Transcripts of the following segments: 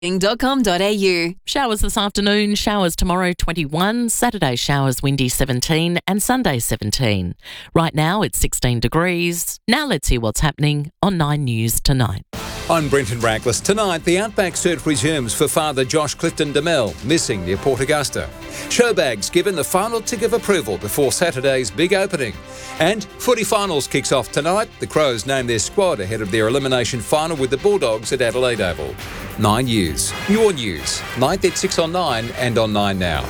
.com.au. Showers this afternoon, showers tomorrow 21, Saturday showers windy 17 and Sunday 17. Right now it's 16 degrees. Now let's hear what's happening on 9 News tonight. I'm Brenton Raglis. Tonight, the Outback search resumes for Father Josh Clifton DeMel, missing near Port Augusta. Showbags given the final tick of approval before Saturday's big opening. And footy finals kicks off tonight. The Crows name their squad ahead of their elimination final with the Bulldogs at Adelaide Oval. 9 News. Your news. 9th at 6 on 9 and on 9 now.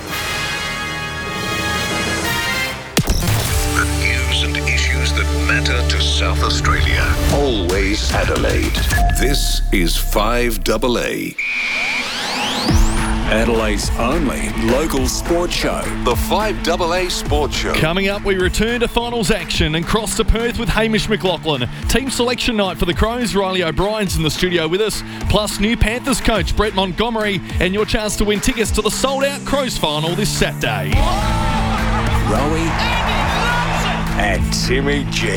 The news and issues that matter to South Australia. Always Adelaide. This is 5AA. Adelaide's only local sports show. The 5AA Sports Show. Coming up, we return to finals action and cross to Perth with Hamish McLaughlin. Team selection night for the Crows. Riley O'Brien's in the studio with us. Plus new Panthers coach Brett Montgomery and your chance to win tickets to the sold-out Crows final this Saturday. Rowie and Timmy G.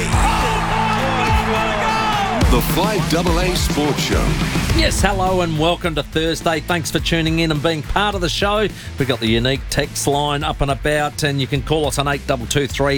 The 5AA Sports Show. Yes, hello and welcome to Thursday. Thanks for tuning in and being part of the show. We've got the unique text line up and about, and you can call us on 8223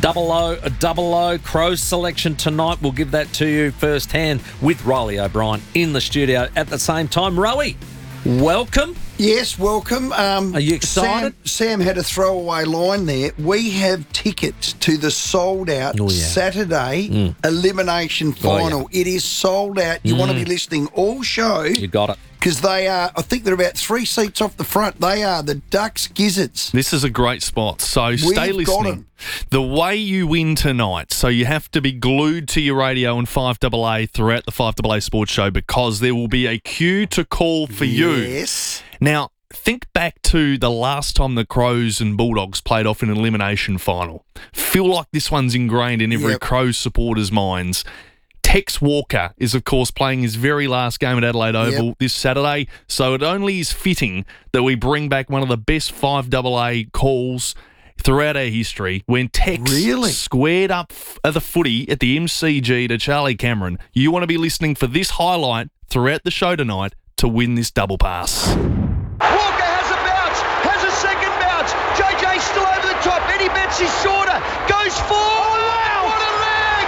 0000. Crows selection tonight. We'll give that to you firsthand with Riley O'Brien in the studio at the same time. Rowie, welcome. Yes, welcome. Are you excited? Sam had a throwaway line there. We have tickets to the sold-out Saturday elimination final. It is sold out. You want to be listening all show. You got it. Because they are, I think they're about 3 seats off the front. They are the Ducks Gizzards. This is a great spot, so stay listening. The way you win tonight, so you have to be glued to your radio and 5AA throughout the 5AA Sports Show because there will be a queue to call for you. Yes. Now, think back to the last time the Crows and Bulldogs played off in an elimination final. Feel like this one's ingrained in every Crows supporter's minds. Tex Walker is, of course, playing his very last game at Adelaide Oval this Saturday, so it only is fitting that we bring back one of the best 5AA calls throughout our history when Tex squared up the footy at the MCG to Charlie Cameron. You want to be listening for this highlight throughout the show tonight to win this double pass. Walker has a bounce, has a second bounce. JJ still over the top. Eddie Betts is shorter. Goes forward. Oh, wow. What a leg.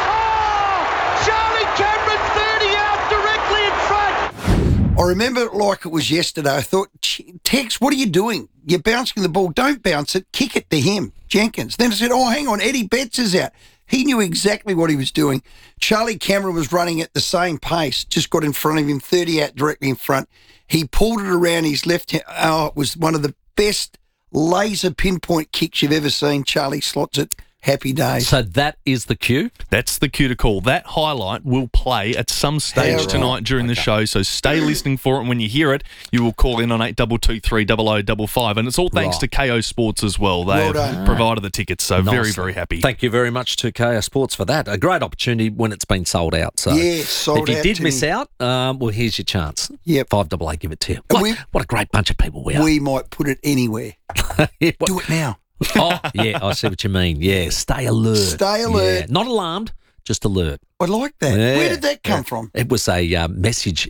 Charlie Cameron 30 out directly in front. I remember it like it was yesterday. I thought, Tex, what are you doing? You're bouncing the ball. Don't bounce it. Kick it to him, Jenkins. Then I said, oh, hang on. Eddie Betts is out. He knew exactly what he was doing. Charlie Cameron was running at the same pace, just got in front of him, 30 out directly in front. He pulled it around his left hand. Oh, it was one of the best laser pinpoint kicks you've ever seen. Charlie slots it. Happy days. So that is the cue? That's the cue to call. That highlight will play at some stage tonight during the show, so stay listening for it, and when you hear it, you will call in on 8223 0055, and it's all thanks to KO Sports as well. They have provided the tickets, so very, very happy. Thank you very much to KO Sports for that. A great opportunity when it's been sold out. So sold out. If you did miss out, well, here's your chance. 5AA, give it to you. What a great bunch of people we are. We might put it anywhere. Do it now. Oh, yeah, I see what you mean. Yeah, stay alert. Stay alert. Yeah. Not alarmed, just alert. I like that. Yeah. Where did that come from? It was a message,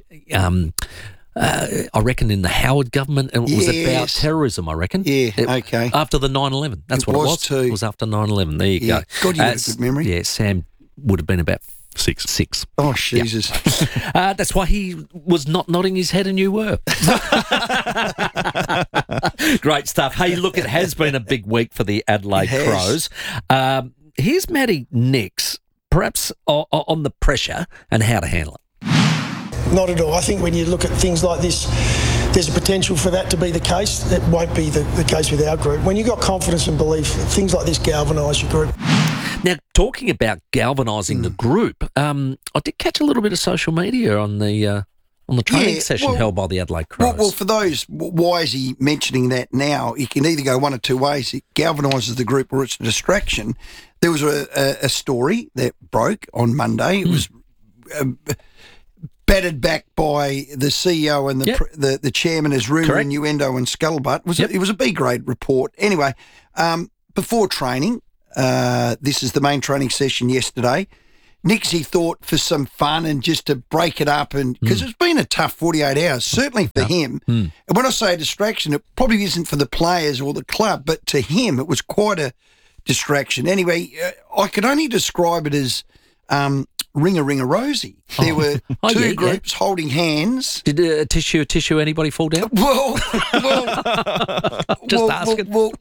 I reckon, in the Howard government. It was about terrorism, I reckon. Yeah, okay. After the 9/11. That's what it was. Too. It was after 9/11. There you go. God, you have a good memory. Yeah, Sam would have been about six. Oh, Jesus. That's why he was not nodding his head and you were. Great stuff. Hey, look, it has been a big week for the Adelaide Crows. Here's Matty Nix, perhaps on the pressure and how to handle it. Not at all. I think when you look at things like this, there's a potential for that to be the case. It won't be the case with our group. When you've got confidence and belief, things like this galvanise your group. Now, talking about galvanising the group, I did catch a little bit of social media on the training session held by the Adelaide Crows. Well, for those, why is he mentioning that now? He can either go one of two ways. It galvanises the group or it's a distraction. There was a story that broke on Monday. It was batted back by the CEO and the chairman as rumour, innuendo and scuttlebutt. It was a B-grade report. Anyway, before training, this is the main training session yesterday, Nixie thought for some fun and just to break it up, and because it's been a tough 48 hours, certainly for him. And when I say distraction, it probably isn't for the players or the club, but to him, it was quite a distraction. Anyway, I could only describe it as ring-a-ring-a-rosy. There were two groups holding hands. Did a tissue, anybody fall down? Well, Just asking. Well,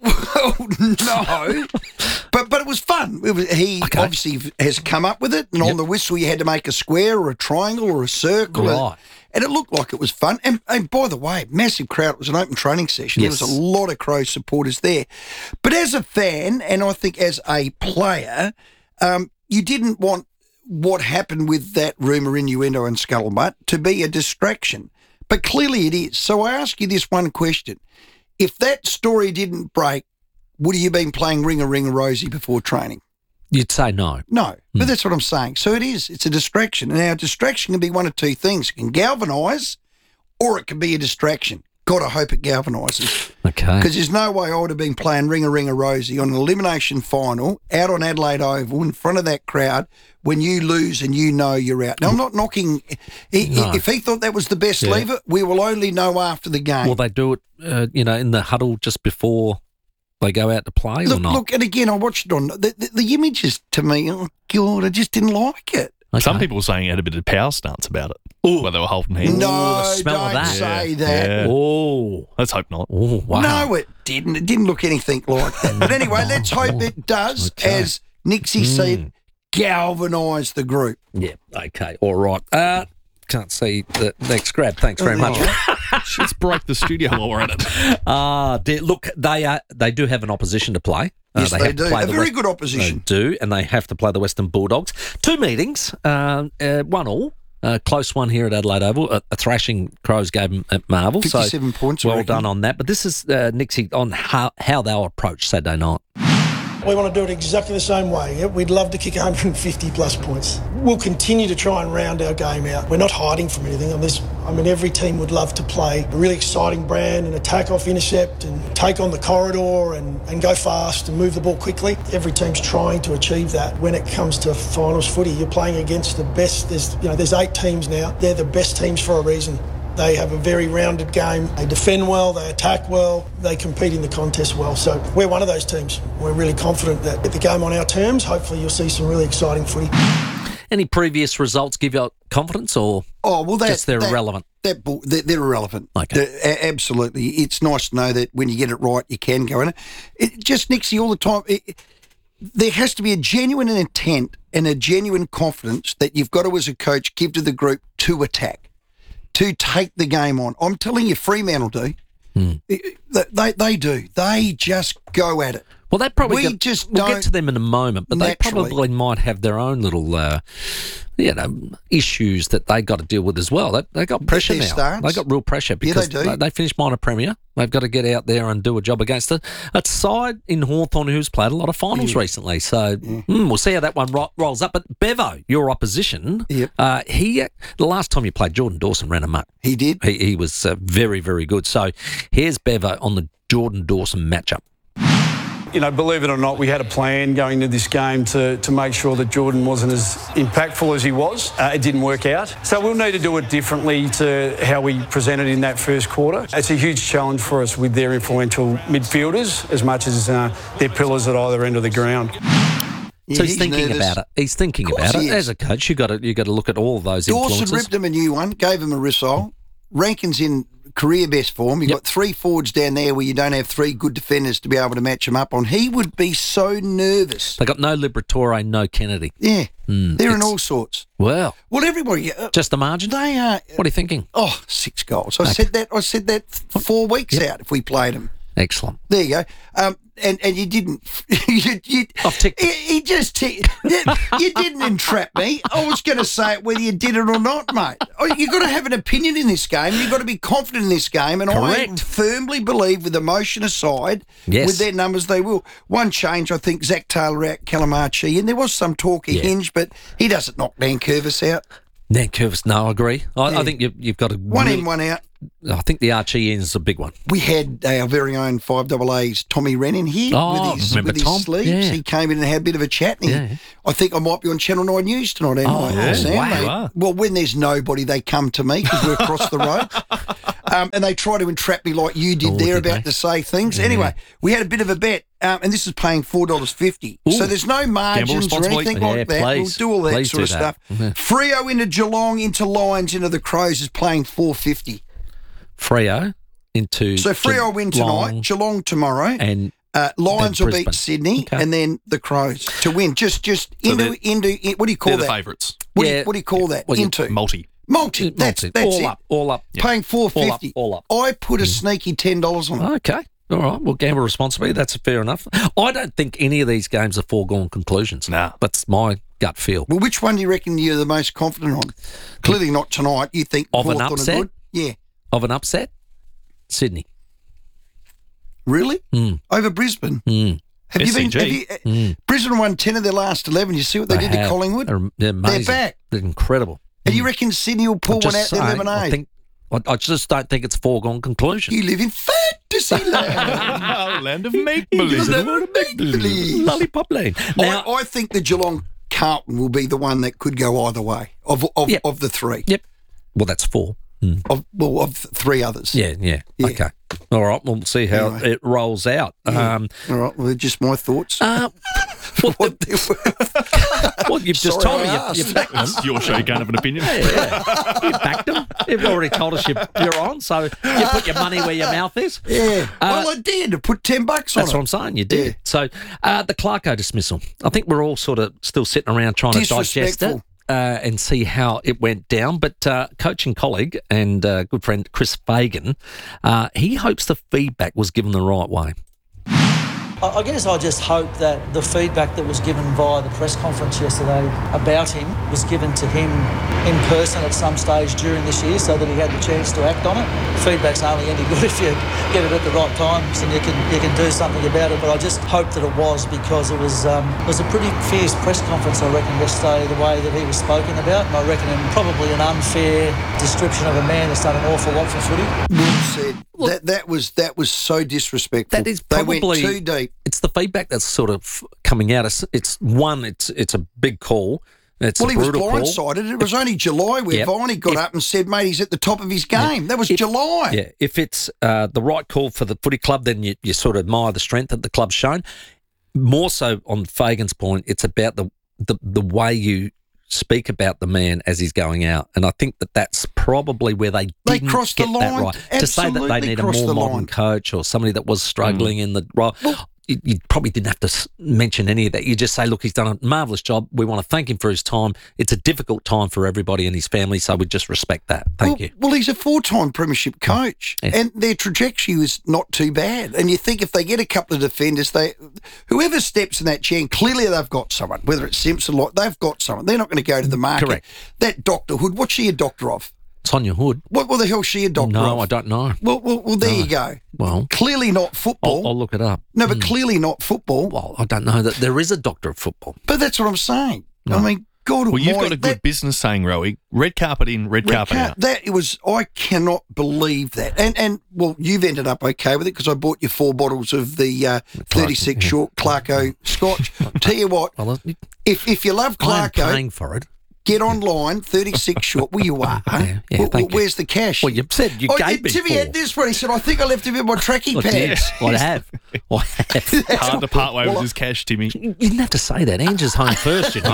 no. But it was fun. He obviously has come up with it, and on the whistle you had to make a square or a triangle or a circle. Right. And it looked like it was fun. And by the way, massive crowd. It was an open training session. Yes. There was a lot of Crows supporters there. But as a fan, and I think as a player, you didn't want what happened with that rumour, innuendo and scuttlebutt to be a distraction. But clearly it is. So I ask you this one question. If that story didn't break, would you have been playing ring-a-ring-a-rosy before training? You'd say no. No, but that's what I'm saying. So it is. It's a distraction. And now a distraction can be one of two things. It can galvanise or it can be a distraction. God, I hope it galvanises. Okay. Because there's no way I would have been playing ring-a-ring-a-rosy on an elimination final out on Adelaide Oval in front of that crowd when you lose and you know you're out. Now, I'm not knocking. If he thought that was the best lever, we will only know after the game. Will they do it, in the huddle just before they go out to play or not? Look, and again, I watched it on the images to me. Oh God, I just didn't like it. Okay. Some people were saying it had a bit of power stance about it. Ooh. Where they were holding hands. No, the smell don't of that. say that. Yeah. Oh. Let's hope not. Oh, wow. No, it didn't. It didn't look anything like that. But anyway, let's hope it does, as Nixie said, galvanise the group. Yeah, okay, all right. Can't see the next grab. Thanks very much. Let's break the studio while we're at it. Look, they do have an opposition to play. Yes, they have to do. play A the very good opposition. They do, and they have to play the Western Bulldogs. 2 meetings, 1-1. Close one here at Adelaide Oval. A thrashing Crows gave them at Marvel. 57 so points, I well reckon. done on that. But this is Nixie on how they'll approach Saturday night. We want to do it exactly the same way. Yeah? We'd love to kick 150 plus points. We'll continue to try and round our game out. We're not hiding from anything. Every team would love to play a really exciting brand and attack off intercept and take on the corridor and go fast and move the ball quickly. Every team's trying to achieve that. When it comes to finals footy, you're playing against the best. There's 8 teams now. They're the best teams for a reason. They have a very rounded game. They defend well, they attack well, they compete in the contest well. So we're one of those teams. We're really confident that at the game on our terms, hopefully you'll see some really exciting footy. Any previous results give you confidence or just they're irrelevant? They're irrelevant. Okay. Absolutely. It's nice to know that when you get it right, you can go in it. Just Nixie all the time. There has to be a genuine intent and a genuine confidence that you've got to, as a coach, give to the group to attack, to take the game on. I'm telling you, Fremantle do. They do. They just go at it. Well, they probably We'll get to them in a moment, but naturally. they probably might have their own little, issues that they got to deal with as well. They got pressure Their now. stance. They got real pressure because they do. they finished minor premier. They've got to get out there and do a job against a side in Hawthorn who's played a lot of finals recently. So we'll see how that one rolls up. But Bevo, your opposition, the last time you played, Jordan Dawson ran amok. He did. He was very, very good. So here's Bevo on the Jordan Dawson matchup. Believe it or not, we had a plan going into this game to make sure that Jordan wasn't as impactful as he was. It didn't work out. So we'll need to do it differently to how we presented in that first quarter. It's a huge challenge for us with their influential midfielders as much as their pillars at either end of the ground. So he's thinking nervous. about it. He's thinking about it. As a coach, you got to look at all those influences. Dawson ripped him a new one, gave him a rissole. Rankin's in career best form. You've got 3 forwards down there where you don't have 3 good defenders to be able to match him up on. He would be so nervous. They got no Liberatore, no Kennedy. Yeah, they're in all sorts. Well, everybody. just the margin. They are. What are you thinking? 6 goals. I said that 4 weeks out if we played them. Excellent. There you go. And you didn't. I've ticked. You didn't entrap me. I was going to say it whether you did it or not, mate. You've got to have an opinion in this game. You've got to be confident in this game. And Correct. I firmly believe, with emotion aside, Yes. with their numbers, they will. One change, I think, Zach Taylor out, Calamachi, and there was some talk of Hinge, but he doesn't knock Dan Curvis out. Nankervis, no, I agree. I think you've got a One in, one out. I think the Archie is a big one. We had our very own 5AA's Tommy Wrenn here with his sleeves. Yeah. He came in and had a bit of a chat. And I think I might be on Channel 9 News tonight. Sam. wow. Well, when there's nobody, they come to me because we're across the road. And they try to entrap me like you did to say things. Yeah. Anyway, we had a bit of a bet, and this is paying $4.50. So there's no margins or anything like that. Please. We'll do all that Please sort of stuff. Freo into Geelong, into Lions, into the Crows is playing $4.50. Freo into So Freo win tonight, Geelong tomorrow, and Lions will Brisbane. beat Sydney, and then the Crows to win. Just into what do you call They're that? the favourites. What do you call that? Into Multi. That's all up. Yeah. Paying $4.50. All up. I put a sneaky $10 on it. Okay. All right. Well, gamble responsibly. That's fair enough. I don't think any of these games are foregone conclusions. Nah. That's my gut feel. Well, which one do you reckon you're the most confident on? Clearly not tonight. You think Of an Hawthorn are upset? good? Yeah. Of an upset? Sydney. Really? Over Brisbane? Have you been? Brisbane won 10 of their last 11. You see what they did to Collingwood? They're amazing. They're back. They're incredible. And you reckon Sydney will pull one out the 11A? I just don't think it's foregone conclusion. You live in Fantasyland. Land of make-believe. Lollipop Lane. Now, I think the Geelong Carlton will be the one that could go either way of the three. Yep. Well, that's four. Of three others. Yeah. Okay. All right. We'll see how it rolls out. All right. Well, just my thoughts. Well, you've just told me you backed them. It's your show. You can't have an opinion. Yeah. You backed them. You've already told us you're on, so you put your money where your mouth is. Yeah. Well, I did. I put $10 on it. That's what I'm saying. You did. Yeah. So the Clarko dismissal. I think we're all sort of still sitting around trying to digest it. And see how it went down. But coaching colleague and good friend Chris Fagan, he hopes the feedback was given the right way. I guess I just hope that the feedback that was given via the press conference yesterday about him was given to him in person at some stage during this year so that he had the chance to act on it. Feedback's only any good if you get it at the right times and you can do something about it. But I just hope that it was, because it was a pretty fierce press conference, I reckon, yesterday, the way that he was spoken about. And I reckon probably an unfair description of a man that's done an awful lot for footy. Well said. That was so disrespectful. That is they probably, went too deep. It's the feedback that's sort of coming out. It's a big call. It's he was blindsided. Call. It was only July where Viney got up and said, mate, he's at the top of his game. That was July. Yeah, if it's the right call for the footy club, then you sort of admire the strength that the club's shown. More so on Fagan's point, it's about the way you speak about the man as he's going out. And I think that's probably where they didn't crossed get the line. that right. To say that they need a more modern coach or somebody that was struggling in the role. Well, you probably didn't have to mention any of that. You just say, look, he's done a marvellous job. We want to thank him for his time. It's a difficult time for everybody and his family, so we just respect that. Thank you. Well, he's a 4-time premiership coach, and their trajectory was not too bad. And you think if they get a couple of defenders, whoever steps in that chair, and clearly they've got someone, whether it's Simpson, they've got someone. They're not going to go to the market. Correct. That Dr. Hood, what's she a doctor of? Sonia Hood. What the hell's she a doctor of? No, I don't know. Well, there you go. Well, clearly not football. I'll look it up. No, but clearly not football. Well, I don't know that there is a doctor of football. But that's what I'm saying. No. I mean, God almighty. Well, you've got a good business saying, Rowie. Red carpet in, red carpet out. I cannot believe that. And well, you've ended up okay with it because I bought you 4 bottles of the 36 short Clarko Scotch. Tell you what, if you love Clarko, I'm paying for it. Get online, 36 short. Well, you are. Where's the cash? Well, you said you gave me Timmy had this one. He said, I think I left him in my trackie pants. I have. Hard to part way with his cash, Timmy. You didn't have to say that. Angie's home first, you know.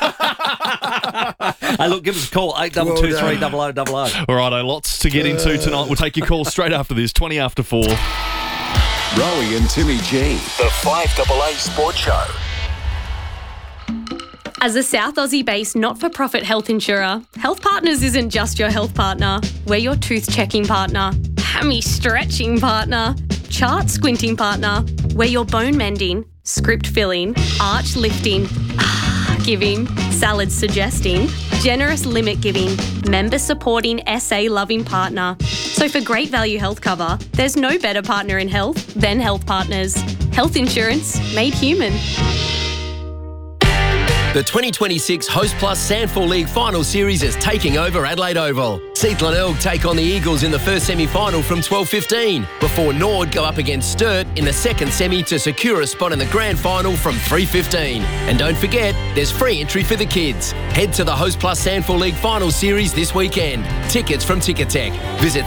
Hey, look, give us a call, 8223 0000. All right, lots to get into tonight. We'll take your call straight after this, 20 after 4. Rowie and Timmy G, the 5AA Sports Show. As a South Aussie-based not-for-profit health insurer, Health Partners isn't just your health partner. We're your tooth-checking partner, hammy-stretching partner, chart-squinting partner. We're your bone-mending, script-filling, arch-lifting, giving, salad-suggesting, generous limit-giving, member-supporting, SA-loving partner. So for great value health cover, there's no better partner in health than Health Partners. Health insurance made human. The 2026 Host Plus Sandford League Final Series is taking over Adelaide Oval. Seathland Erg take on the Eagles in the first semi-final from 12:15, before Nord go up against Sturt in the second semi to secure a spot in the grand final from 3:15. And don't forget, there's free entry for the kids. Head to the Host Plus Sandford League Final Series this weekend. Tickets from Ticketek. Visit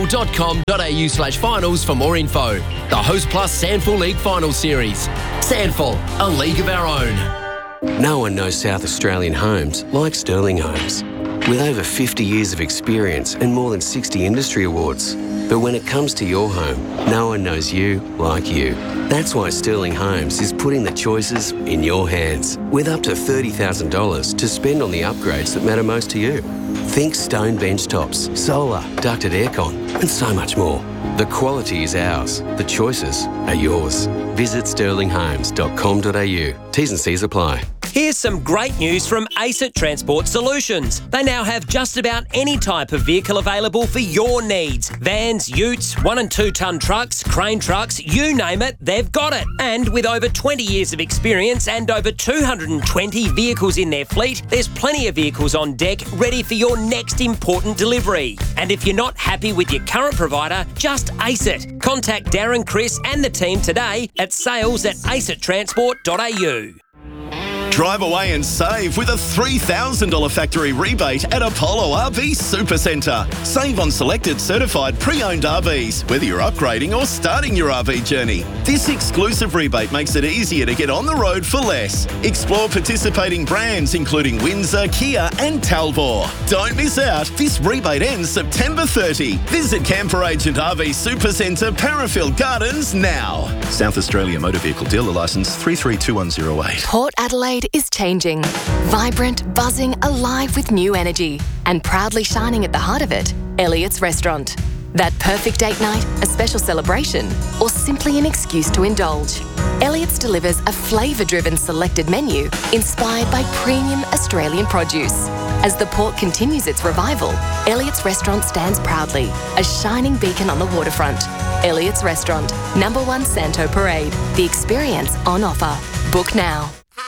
sandford.com.au/finals for more info. The Host Plus Sandford League Final Series. Sandford, a league of our own. No one knows South Australian homes like Sterling Homes. With over 50 years of experience and more than 60 industry awards. But when it comes to your home, no one knows you like you. That's why Sterling Homes is putting the choices in your hands, with up to $30,000 to spend on the upgrades that matter most to you. Think stone bench tops, solar, ducted aircon, and so much more. The quality is ours. The choices are yours. Visit sterlinghomes.com.au. T's and C's apply. Here's some great news from ACET Transport Solutions. They now have just about any type of vehicle available for your needs. Vans, utes, 1 and 2 tonne trucks, crane trucks, you name it, they've got it. And with over 20 years of experience and over 220 vehicles in their fleet, there's plenty of vehicles on deck ready for your next important delivery. And if you're not happy with your current provider, just ace it. Contact Darren, Chris and the team today at sales@acettransport.au. Drive away and save with a $3,000 factory rebate at Apollo RV Supercentre. Save on selected certified pre-owned RVs, whether you're upgrading or starting your RV journey. This exclusive rebate makes it easier to get on the road for less. Explore participating brands including Windsor, Kia and Talbot. Don't miss out. This rebate ends September 30. Visit Camper Agent RV Supercentre, Parafield Gardens now. South Australia Motor Vehicle Dealer Licence 332108. Port Adelaide is changing. Vibrant, buzzing, alive with new energy. And proudly shining at the heart of it, Elliott's Restaurant. That perfect date night, a special celebration, or simply an excuse to indulge. Elliott's delivers a flavour-driven selected menu inspired by premium Australian produce. As the port continues its revival, Elliott's Restaurant stands proudly, a shining beacon on the waterfront. Elliott's Restaurant, number 1 Santo Parade. The experience on offer. Book now.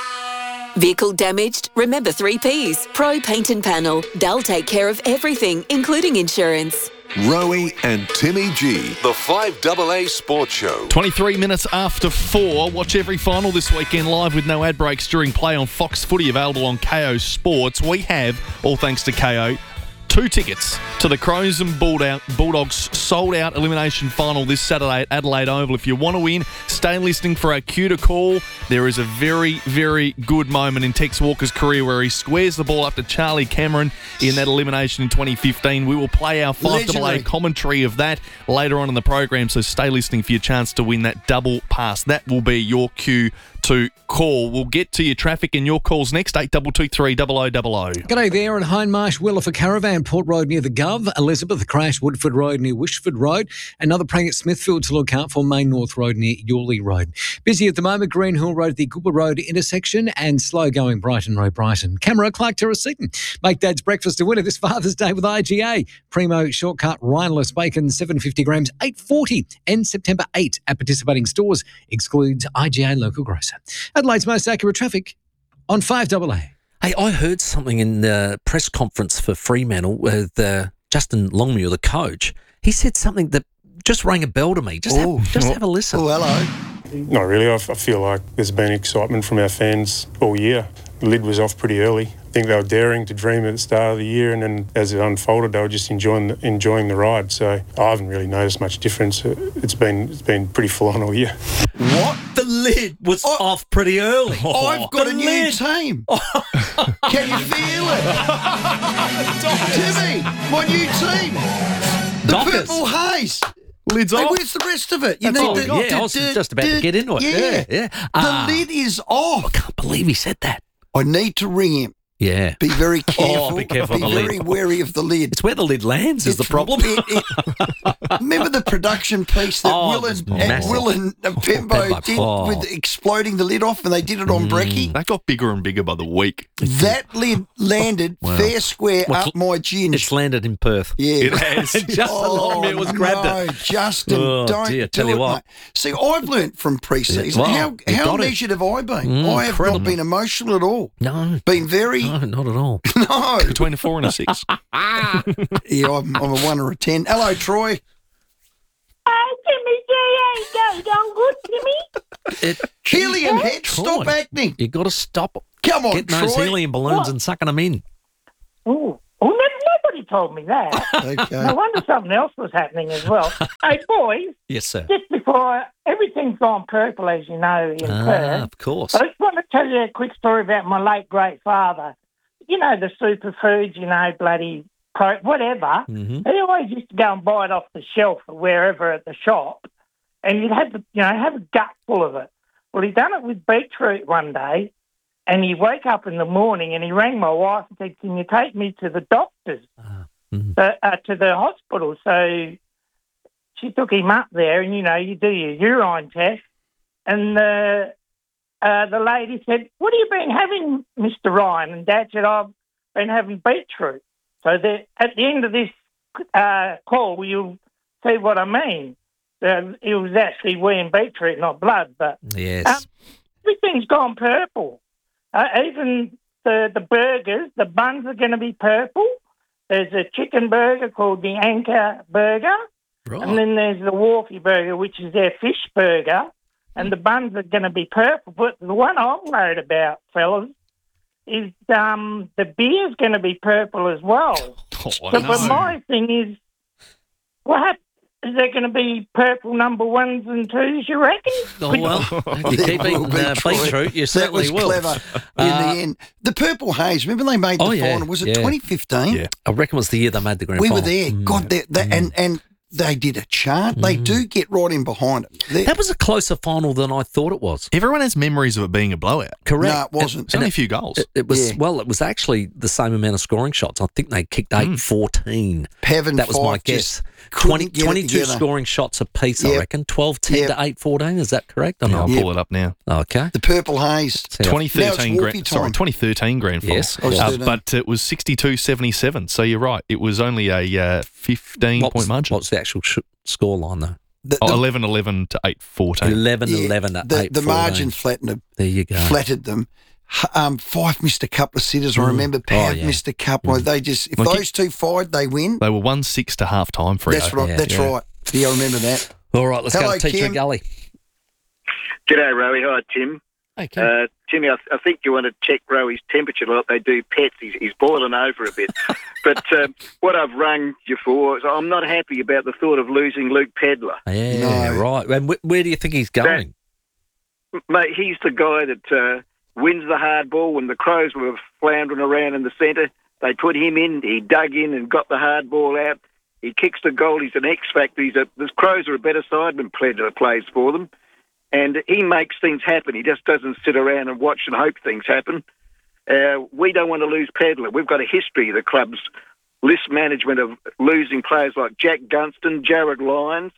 Vehicle damaged? Remember 3 Ps. Pro Paint and Panel. They'll take care of everything, including insurance. Rowie and Timmy G. The 5AA Sports Show. 23 minutes after 4. Watch every final this weekend live with no ad breaks during play on Fox Footy, available on KO Sports. We have, all thanks to KO, 2 tickets to the Crows and Bulldogs sold-out elimination final this Saturday at Adelaide Oval. If you want to win, stay listening for our cue to call. There is a very, very good moment in Tex Walker's career where he squares the ball up to Charlie Cameron in that elimination in 2015. We will play our 5AA commentary of that later on in the program, so stay listening for your chance to win that double pass. That will be your cue to call. We'll get to your traffic and your calls next, 8223 0000. G'day there at Hindmarsh, Willifer Caravan, Port Road near the Gov, Elizabeth Crash, Woodford Road near Wishford Road, another praying at Smithfield to look out for, Main North Road near Yawley Road. Busy at the moment, Green Hill Road, the Google Road intersection, and slow going Brighton Road, Brighton. Camera, Clark Terrace, Seaton. Make Dad's breakfast a winner this Father's Day with IGA. Primo Shortcut, Rhineless Bacon, 750 grams, $8.40. Ends September 8 at participating stores. Excludes IGA local grocer. Adelaide's most accurate traffic on 5AA. Hey, I heard something in the press conference for Fremantle with Justin Longmuir, the coach. He said something that just rang a bell to me. Just have a listen. Oh, hello. Not really. I feel like there's been excitement from our fans all year. The lid was off pretty early. I think they were daring to dream at the start of the year, and then as it unfolded, they were just enjoying the ride. So I haven't really noticed much difference. It's been pretty full on all year. What? The lid was off pretty early. I've got a new team. Can you feel it? Timmy, my new team. The Dockers. Purple Haze. Lid's Hey, off. where's the rest of it? I was just about to get into it. Yeah. The lid is off. I can't believe he said that. I need to ring him. Yeah. Be very careful. Be careful of the very lid. wary of the lid. It's where the lid lands is the problem. Remember the production piece that Oh, Will it was and massive. Pembo did Oh. with exploding the lid off, and they did it on brekkie. That got bigger and bigger by the week. That lid landed fair square Well, up my ginge. It's landed in Perth. Yeah. It has. Just along it was grabbed no, Justin, don't dear, do tell you it, what. mate. See, I've learnt from pre-season. Yeah, well, you how got it. measured have I been? I have Incredible. not been emotional at all. No. Been very... No, not at all. No. Between a 4 and a 6. Yeah, I'm a 1 or a 10. Hello, Troy. Timmy G, how you going? Good, Timmy? Helium head, stop Troy, acting. You got to stop Come on, getting those Troy. helium balloons What? and sucking them in. Oh, nobody told me that. Okay. No wonder something else was happening as well. Hey, boys, Yes, sir. just before everything's gone purple, as you know, in Perth. Of course. I just want to tell you a quick story about my late great father. You know, the superfoods, bloody whatever. Mm-hmm. He always used to go and buy it off the shelf or wherever at the shop, and you'd have to, have a gut full of it. Well, he done it with beetroot one day, and he woke up in the morning and he rang my wife and said, "Can you take me to the doctors, to the hospital?" So she took him up there, and you do your urine test, and the lady said, "What have you been having, Mr. Ryan?" And Dad said, "I've been having beetroot." So at the end of this call, you'll see what I mean. It was actually weeing beetroot, not blood. But yes, everything's gone purple. Even the burgers, the buns are going to be purple. There's a chicken burger called the Anchor Burger. Right. And then there's the Wharfie Burger, which is their fish burger. And the buns are going to be purple. But the one I'm worried about, fellas, is the beer's going to be purple as well. But my thing is, what happens? Is there going to be purple number 1s and 2s, you reckon? Oh, well, if you keep eating beetroot, you certainly that was will. clever in the end. The Purple Haze, remember they made the final? Was it 2015? Yeah. I reckon it was the year they made the grand We final. were there. God, and they did a chant. They do get right in behind it. That was a closer final than I thought it was. Everyone has memories of it being a blowout. Correct. No, it wasn't. It's only a few goals. It was it was actually the same amount of scoring shots. I think they kicked 8-14. Pevin that was my Fife guess. just couldn't get it 22 together. scoring shots apiece, I reckon. 12-10 to 8-14. Is that correct? Or Yeah, not? I'll pull it up now. Okay. The Purple Haze. 2013 Wolfie time. 2013 grand final. Yes. But it was 62-77. So you're right. It was only a 15-point margin. What's the actual score line, though? 11-11 to 8-14. 11-11 to 8-14. The margin flattened them. There you go. Flattered them. Fife missed a couple of sitters. I remember Pav missed a couple. They just, if those two fired, they win. They were 1-6 to half time for That's right. That's right. Yeah, I remember that. All right, let's Hello, go to Teacher Kim. Gully. G'day, Rowie. Hi, Tim. Hey, Kim. Timmy, I think you want to check Rowie's temperature like they do pets. He's boiling over a bit. But what I've rung you for is I'm not happy about the thought of losing Luke Pedler. Yeah, right. And where do you think he's going? Mate, he's the guy that wins the hard ball when the Crows were floundering around in the centre. They put him in. He dug in and got the hard ball out. He kicks the goal. He's an X factor. The Crows are a better side than Pedler plays for them. And he makes things happen. He just doesn't sit around and watch and hope things happen. We don't want to lose Pedler. We've got a history, the club's list management, of losing players like Jack Gunston, Jared Lyons.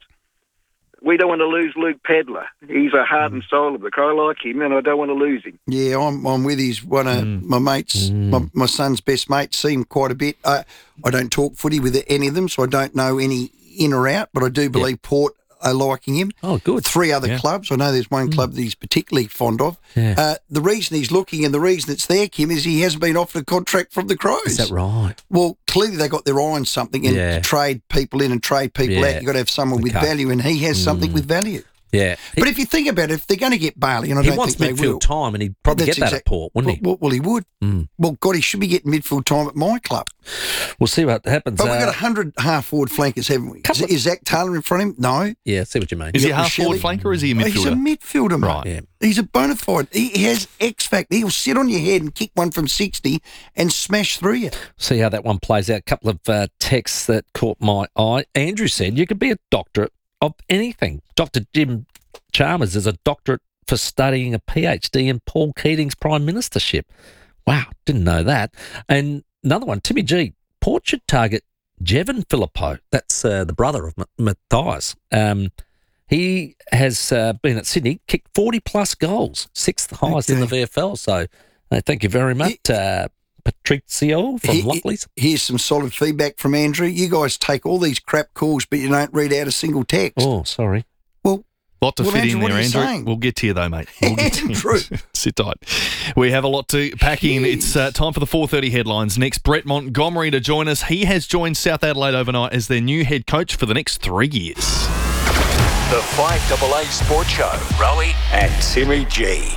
We don't want to lose Luke Pedler. He's a heart and soul of the Crow. I like him, and I don't want to lose him. Yeah, I'm with his one of my mates, my son's best mates. See him quite a bit. I don't talk footy with any of them, so I don't know any in or out. But I do believe Port are liking him. Oh, good. 3 other clubs. I know there's one club that he's particularly fond of. Yeah. The reason he's looking and the reason it's there, Kim, is he hasn't been offered a contract from the Crows. Is that right? Well, clearly they got their eye on something, and to trade people in and trade people out, you've got to have someone with value, and he has something with value. Yeah. But if you think about it, if they're going to get Bailey, and I He don't wants think they will. midfield time, and he'd probably That's get that at Port, wouldn't he? Well, he would. Well, God, he should be getting midfield time at my club. We'll see what happens. But we've got 100 half-forward flankers, haven't we? Is Zach Taylor in front of him? No. Yeah, I see what you mean. Is he a half-forward flanker or is he a midfielder? He's a midfielder, mate. Right. Yeah. He's a bona fide. He has X factor. He'll sit on your head and kick one from 60 and smash through you. See how that one plays out. A couple of texts that caught my eye. Andrew said you could be a doctorate of anything. Dr. Jim Chalmers is a doctorate for studying a PhD in Paul Keating's prime ministership. Wow, didn't know that. And another one, Timmy G. Port should target Jevon Phillipou, that's the brother of Matthias. He has been at Sydney, kicked 40-plus goals, sixth highest in the VFL. So thank you very much, Patricio from Lockleys. Here's some solid feedback from Andrew. You guys take all these crap calls, but you don't read out a single text. Oh, sorry. Lot to fit Andrew, in there, Andrew. saying? We'll get to you, though, mate. We'll get to Andrew. you. Sit tight. We have a lot to pack in. It's time for the 4:30 headlines. Next, Brett Montgomery to join us. He has joined South Adelaide overnight as their new head coach for the next 3 years. The 5AA Sports Show. Rowie and Timmy G.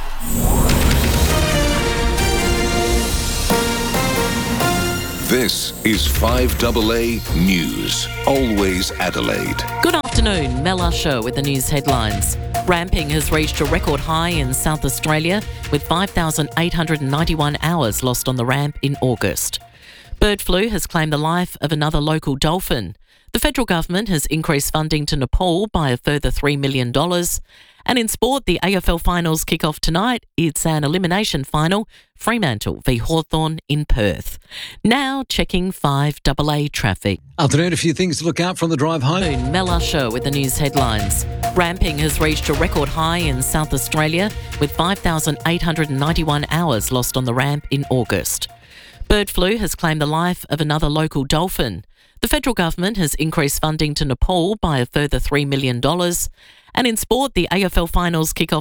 This is 5AA News. Always Adelaide. Good afternoon, Mel Usher with the news headlines. Ramping has reached a record high in South Australia with 5,891 hours lost on the ramp in August. Bird flu has claimed the life of another local dolphin. The federal government has increased funding to Nepal by a further $3 million. And in sport, the AFL finals kick off tonight. It's an elimination final, Fremantle v Hawthorn in Perth. Now checking 5AA traffic. Afternoon, a few things to look out from the drive home. Mel Usher with the news headlines. Ramping has reached a record high in South Australia with 5,891 hours lost on the ramp in August. Bird flu has claimed the life of another local dolphin. The federal government has increased funding to Nepal by a further $3 million. And in sport, the AFL finals kick off